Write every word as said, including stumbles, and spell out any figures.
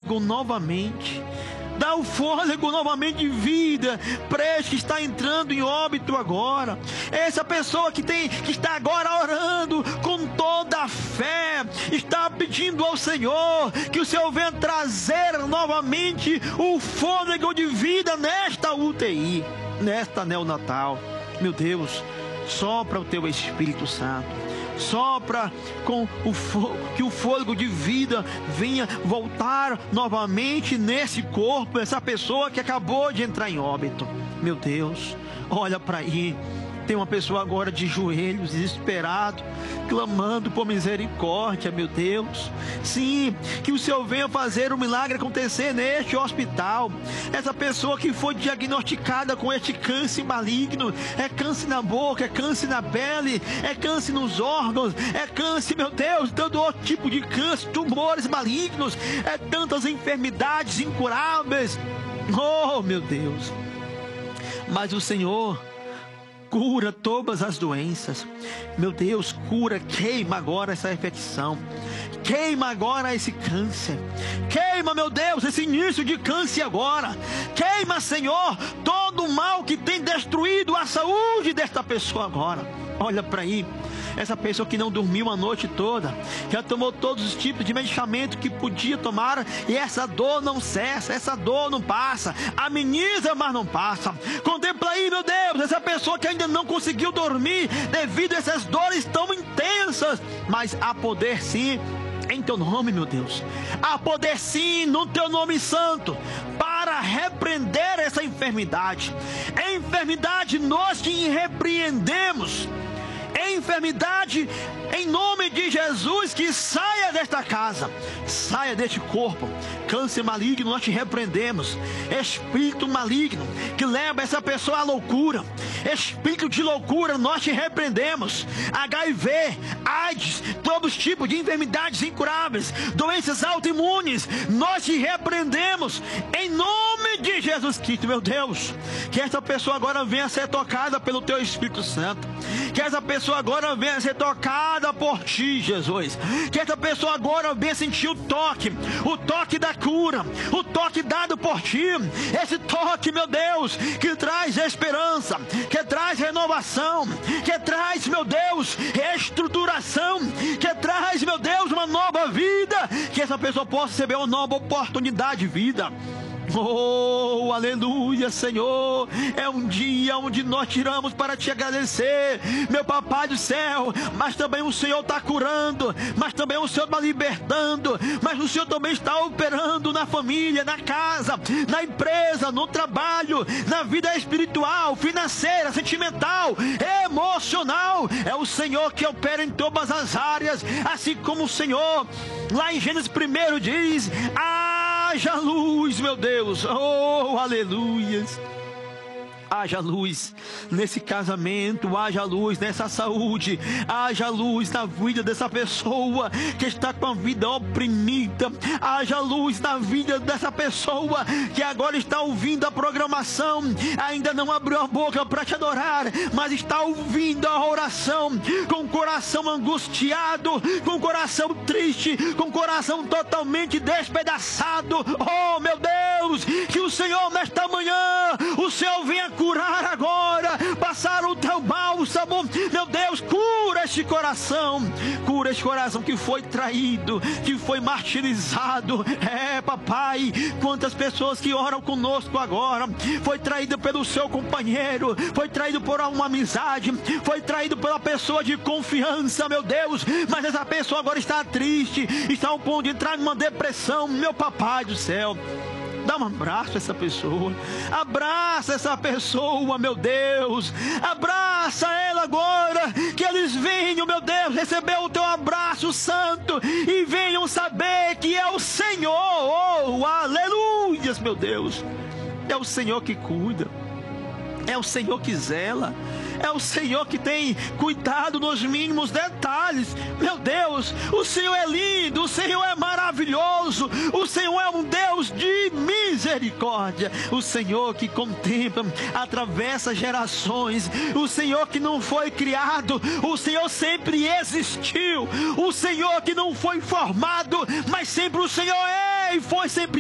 fôlego novamente. Dá o fôlego novamente de vida para esse que está entrando em óbito agora. Essa pessoa que, tem, que está agora orando com toda a fé, está pedindo ao Senhor que o Senhor venha trazer novamente o fôlego de vida nesta U T I, nesta neonatal. Meu Deus, sopra o teu Espírito Santo. Sopra com o fogo, que o fôlego de vida venha voltar novamente nesse corpo, essa pessoa que acabou de entrar em óbito. Meu Deus, olha para aí. Tem uma pessoa agora de joelhos, desesperado, clamando por misericórdia, meu Deus. Sim, que o Senhor venha fazer o milagre acontecer neste hospital. Essa pessoa que foi diagnosticada com este câncer maligno, é câncer na boca, é câncer na pele, é câncer nos órgãos, é câncer, meu Deus, todo outro tipo de câncer, tumores malignos, é tantas enfermidades incuráveis. Oh, meu Deus. Mas o Senhor cura todas as doenças. Meu Deus, cura, queima agora essa infecção. Queima agora esse câncer. Queima, meu Deus, esse início de câncer agora. Queima, Senhor, todo o mal que tem destruído a saúde desta pessoa agora. Olha para aí. Essa pessoa que não dormiu a noite toda, já tomou todos os tipos de medicamento que podia tomar, e essa dor não cessa, essa dor não passa, ameniza, mas não passa. Contempla aí, meu Deus, essa pessoa que ainda não conseguiu dormir devido a essas dores tão intensas, mas há poder sim em teu nome, meu Deus. Há poder sim no teu nome santo para repreender essa enfermidade. Enfermidade, nós te repreendemos. Enfermidade, em nome de Jesus, que saia desta casa, saia deste corpo. Câncer maligno, nós te repreendemos. Espírito maligno que leva essa pessoa à loucura, espírito de loucura, nós te repreendemos. H I V, AIDS, todos os tipos de enfermidades incuráveis, doenças autoimunes, nós te repreendemos em nome de Jesus Cristo. Meu Deus, que essa pessoa agora venha a ser tocada pelo teu Espírito Santo. Que essa pessoa agora venha a ser tocada por ti, Jesus. Que essa pessoa agora venha sentir o toque, o toque da cura, o toque dado por ti. Esse toque, meu Deus, que traz esperança, que traz renovação, que traz, meu Deus, reestruturação, que traz, meu Deus, uma nova vida. Que essa pessoa possa receber uma nova oportunidade de vida. Oh, aleluia, Senhor. É um dia onde nós tiramos para te agradecer, meu Papai do céu. Mas também o Senhor está curando, mas também o Senhor está libertando, mas o Senhor também está operando na família, na casa, na empresa, no trabalho, na vida espiritual, financeira, sentimental, emocional. É o Senhor que opera em todas as áreas. Assim como o Senhor lá em Gênesis primeiro diz: haja luz, meu Deus. Oh, aleluias. Haja luz nesse casamento, haja luz nessa saúde, haja luz na vida dessa pessoa que está com a vida oprimida, haja luz na vida dessa pessoa que agora está ouvindo a programação, ainda não abriu a boca para te adorar, mas está ouvindo a oração com o coração angustiado, com o coração triste, com o coração totalmente despedaçado. Oh, meu Deus, que o Senhor nesta manhã, o Senhor venha curar agora, passar o teu bálsamo, meu Deus, cura este coração, cura este coração que foi traído, que foi martirizado. É, papai, quantas pessoas que oram conosco agora, foi traído pelo seu companheiro, foi traído por uma amizade, foi traído pela pessoa de confiança, meu Deus, mas essa pessoa agora está triste, está ao ponto de entrar numa depressão. Meu Papai do céu, dá um abraço a essa pessoa, abraça essa pessoa, meu Deus, abraça ela agora, que eles venham, meu Deus, receber o teu abraço santo e venham saber que é o Senhor. Oh, aleluias, meu Deus, é o Senhor que cuida, é o Senhor que zela, é o Senhor que tem cuidado nos mínimos detalhes. Meu Deus, o Senhor é lindo, o Senhor é maravilhoso, o Senhor é um Deus de misericórdia, o Senhor que contempla, atravessa gerações, o Senhor que não foi criado, o Senhor sempre existiu, o Senhor que não foi formado, mas sempre o Senhor é e foi sempre